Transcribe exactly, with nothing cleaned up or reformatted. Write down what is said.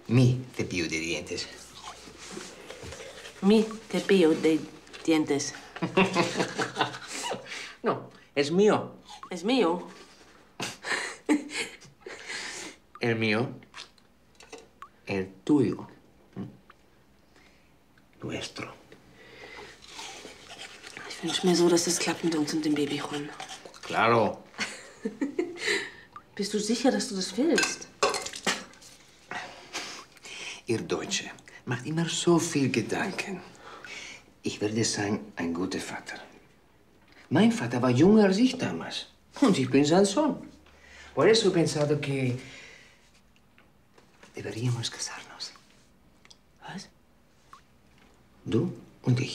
Mi cepillo de dientes. Mi cepillo de dientes. No, es mío. ¿Es mío? El mío. El tuyo. Nuestro. Ich wünsche mir so, dass es klappt mit uns und dem Baby, Juan. Claro. Bist du sicher, dass du das willst? Ihr Deutsche macht immer so viel Gedanken. Ich werde sein ein guter Vater. Mein Vater war jünger als ich damals. Und ich bin sein Sohn. Por eso he pensado que deberíamos casarnos. Was? Du und ich.